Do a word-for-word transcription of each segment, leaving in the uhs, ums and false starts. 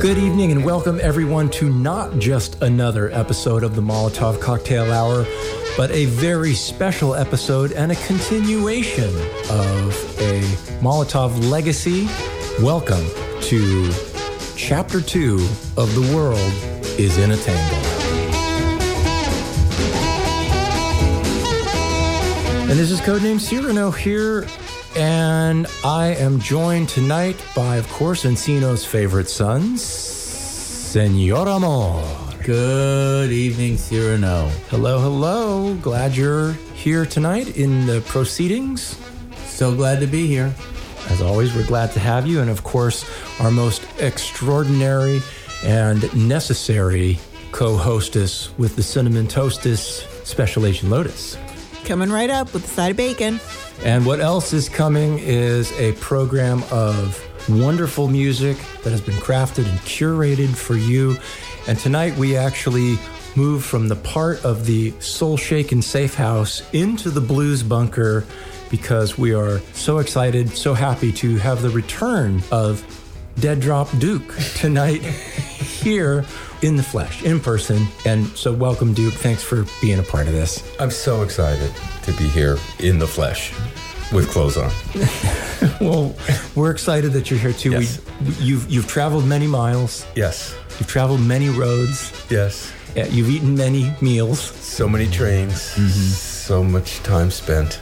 Good evening and welcome everyone to not just another episode of the Molotov Cocktail Hour, but a very special episode and a continuation of a Molotov legacy. Welcome to Chapter two of The World is in a Tangle. And this is Codename Cyrano here, and I am joined tonight by, of course, Encino's favorite sons, Senor Amor. Good evening, Cyrano. Hello, hello. Glad you're here tonight in the proceedings. So glad to be here. As always, we're glad to have you. And of course, our most extraordinary and necessary co-hostess with the Cinnamon Toastess, Special Agent Lotus. Coming right up with a side of bacon. And what else is coming is a program of wonderful music that has been crafted and curated for you. And tonight we actually move from the part of the soul-shaken safe house into the blues bunker because we are so excited, so happy to have the return of Dead Drop Duke tonight here in the flesh, in person. And so welcome, Duke. Thanks for being a part of this. I'm so excited to be here in the flesh with clothes on. Well, we're excited that you're here too. Yes. We, you've you've traveled many miles. Yes. You've traveled many roads. Yes. Uh, You've eaten many meals. So many trains, mm-hmm. so much time spent.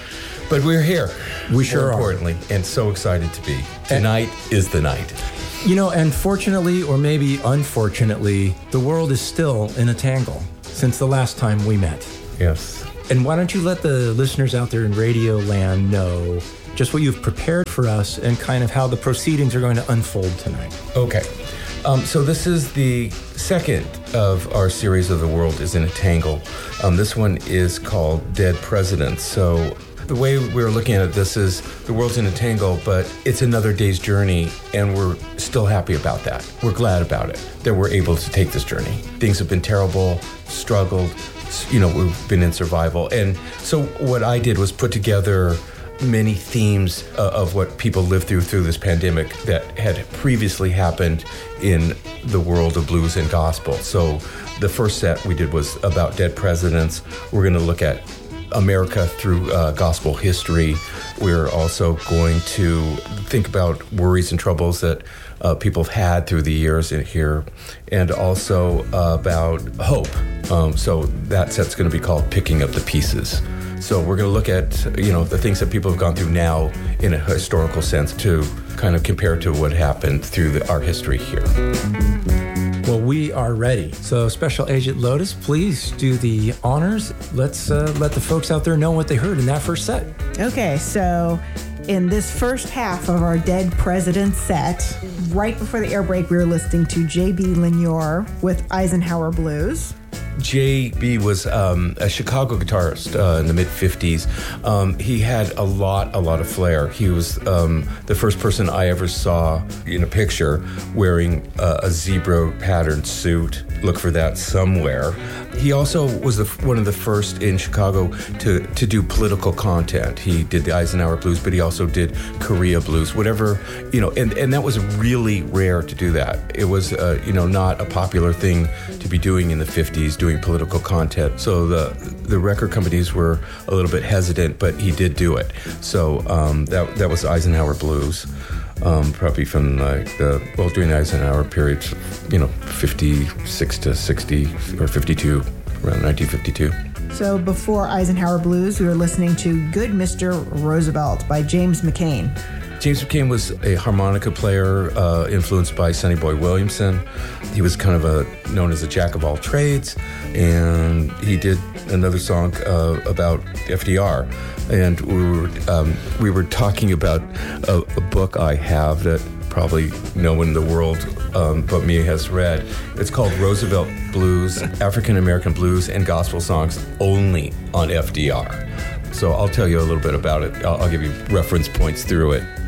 But we're here. We sure more are. importantly, and so excited to be. Tonight and, is the night. You know, and fortunately, or maybe unfortunately, the world is still in a tangle since the last time we met. Yes. And why don't you let the listeners out there in Radio Land know just what you've prepared for us and kind of how the proceedings are going to unfold tonight. Okay. Um, so this is the second of our series of The World is in a Tangle. Um, this one is called Dead Presidents. So the way we're looking at this is the world's in a tangle, but it's another day's journey, and we're still happy about that. We're glad about it, that we're able to take this journey. Things have been terrible, struggled, you know, we've been in survival. And so what I did was put together many themes uh, of what people lived through through this pandemic that had previously happened in the world of blues and gospel. So the first set we did was about dead presidents. We're going to look at America through uh, gospel history. We're also going to think about worries and troubles that uh, people have had through the years in here, and also uh, about hope. Um, so that set's going to be called Picking Up the Pieces. So we're going to look at, you know, the things that people have gone through now in a historical sense to kind of compare to what happened through the, our history here. Well, we are ready. So Special Agent Lotus, please do the honors. Let's uh, let the folks out there know what they heard in that first set. Okay, so in this first half of our Dead President set, right before the air break, we were listening to J B Lanier with Eisenhower Blues. J B was um, a Chicago guitarist uh, in the mid-fifties. Um, he had a lot, a lot of flair. He was um, the first person I ever saw in a picture wearing uh, a zebra patterned suit. Look for that somewhere. He also was the, one of the first in Chicago to, to do political content. He did the Eisenhower Blues, but he also did Korea Blues, whatever, you know, and, and that was really rare to do that. It was, uh, you know, not a popular thing to be doing in the fifties, doing political content. So the the record companies were a little bit hesitant, but he did do it. So um, that that was Eisenhower Blues. Um, probably from like the, well, during the Eisenhower period, you know, fifty-six to sixty or fifty-two, around nineteen fifty-two. So before Eisenhower Blues, we were listening to Good Mister Roosevelt by James McCain. James McCain was a harmonica player uh, influenced by Sonny Boy Williamson. He was kind of a known as a jack of all trades, and he did another song uh, about F D R. And we were um, we were talking about a, a book I have that probably no one in the world um, but me has read. It's called Roosevelt Blues, African American Blues and Gospel Songs Only on F D R. So I'll tell you a little bit about it. I'll, I'll give you reference points through it.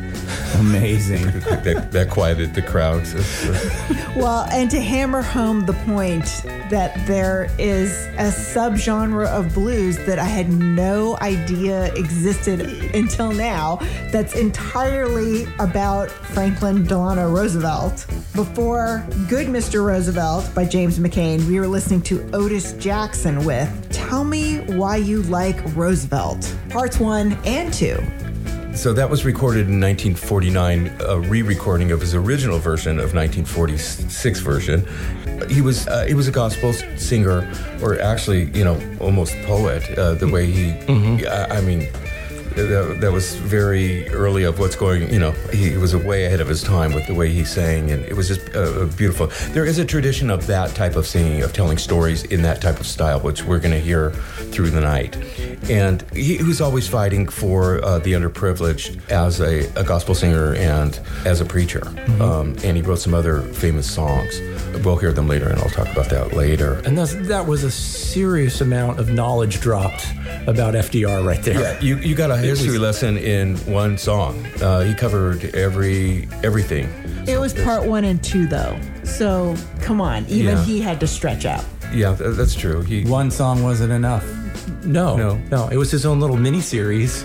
Amazing. that, that quieted the crowds. Well, and to hammer home the point that there is a subgenre of blues that I had no idea existed until now that's entirely about Franklin Delano Roosevelt. Before Good Mister Roosevelt by James McCain, we were listening to Otis Jackson with Tell Me Why You Like Roosevelt, parts one and two. So that was recorded in nineteen forty-nine, a re-recording of his original version of nineteen forty-six version. He was uh, he was a gospel singer, or actually, you know, almost poet. Uh, the way he, mm-hmm. I, I mean, that, that was very early of what's going. You know, he was way ahead of his time with the way he sang, and it was just uh, beautiful. There is a tradition of that type of singing, of telling stories in that type of style, which we're going to hear through the night. And he, he was always fighting for uh, the underprivileged as a, a gospel singer and as a preacher. Mm-hmm. Um, and he wrote some other famous songs. We'll hear them later, and I'll talk about that later. And that's, that was a serious amount of knowledge dropped about F D R right there. Yeah, you, you got a history was, lesson in one song. Uh, he covered every everything. It was part one and two, though. So, come on. Even yeah. he had to stretch out. Yeah, th- that's true. He, one song wasn't enough. No, no, no. It was his own little mini-series.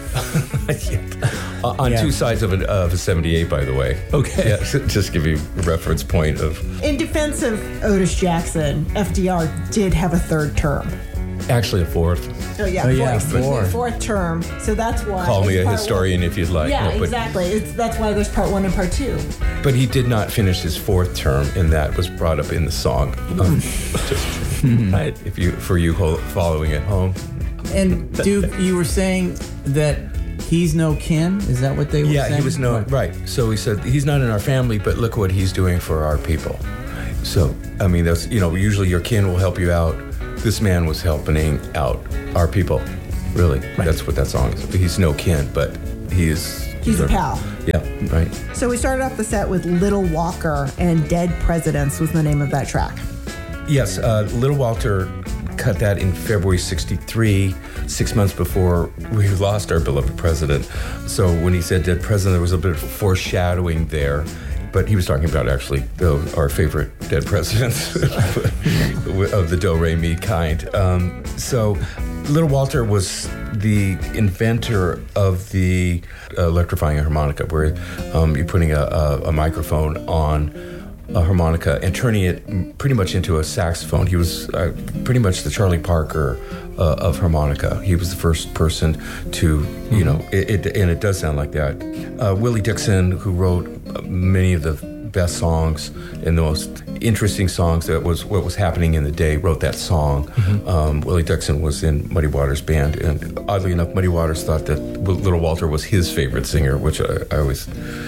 uh, on yeah. two sides of, an, of a seventy-eight, by the way. Okay. Yeah, just give you a reference point of... In defense of Otis Jackson, F D R did have a third term. Actually, a fourth. Oh, yeah, oh, yeah fourth, fourth. fourth term. So that's why... Call me a historian one. If you'd like. Yeah, no, but, exactly. It's, that's why there's part one and part two. But he did not finish his fourth term, and that was brought up in the song. Um, just, right, if you for you following at home. And Duke, you were saying that he's no kin? Is that what they were yeah, saying? Yeah, he was no, right. So he said, he's not in our family, but look what he's doing for our people. So, I mean, that's, you know, usually your kin will help you out. This man was helping out our people. Really. Right. That's what that song is. He's no kin, but he is... He's a pal. Yeah, right. So we started off the set with Little Walker, and Dead Presidents was the name of that track. Yes, uh, Little Walter cut that in February sixty-three, six months before we lost our beloved president. So when he said dead president, there was a bit of foreshadowing there. But he was talking about actually the, our favorite dead presidents of the do-re-mi kind. Um, so Little Walter was the inventor of the electrifying harmonica, where um, you're putting a, a, a microphone on a harmonica and turning it pretty much into a saxophone. He was uh, pretty much the Charlie Parker uh, of harmonica. He was the first person to, mm-hmm. you know, it, it, and it does sound like that. Uh, Willie Dixon, who wrote many of the best songs and the most interesting songs that was what was happening in the day, wrote that song. Mm-hmm. Um, Willie Dixon was in Muddy Waters' band, and oddly enough, Muddy Waters thought that Little Walter was his favorite singer, which I, I always...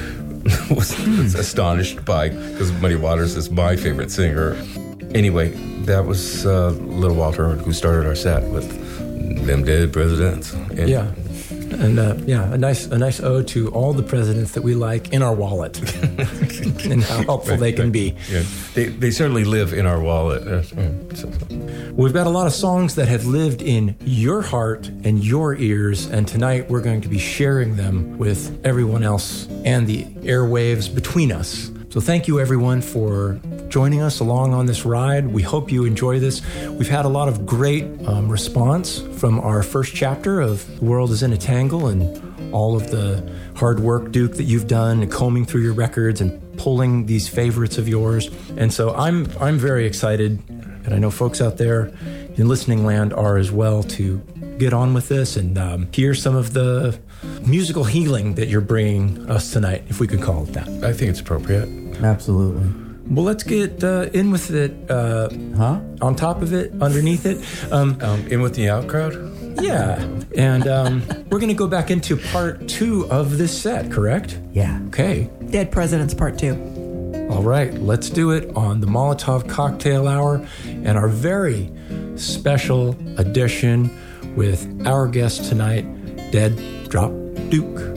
was, was astonished by, because Muddy Waters is my favorite singer. Anyway, that was uh, Little Walter who started our set with them dead presidents. And yeah, and uh, yeah, a nice a nice ode to all the presidents that we like in our wallet, and how helpful right, they can right. be. Yeah. They they certainly live in our wallet. Uh, so, so. We've got a lot of songs that have lived in your heart and your ears, and tonight we're going to be sharing them with everyone else and the airwaves between us. So thank you, everyone, for joining us along on this ride. We hope you enjoy this. We've had a lot of great um, response from our first chapter of The World is in a Tangle, and all of the hard work, Duke, that you've done, and combing through your records and pulling these favorites of yours. And so I'm I'm very excited, and I know folks out there in listening land are as well, to get on with this and um, hear some of the musical healing that you're bringing us tonight, if we could call it that. I think it's appropriate. Absolutely. Well, let's get uh, in with it. Uh, huh? On top of it, underneath it. Um, um, in with the out crowd? Yeah. And um, we're going to go back into part two of this set, correct? Yeah. Okay. Dead Presidents Part Two. All right, let's do it on the Molotov Cocktail Hour and our very special edition with our guest tonight, Dead Drop Duke.